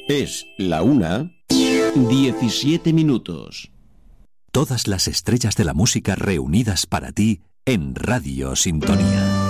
Es la 1:17. Todas las estrellas de la música reunidas para ti en Radio Sintonía.